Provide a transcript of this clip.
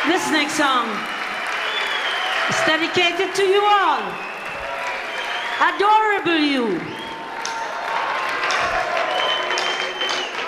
This next song is dedicated to you all. Adorable you.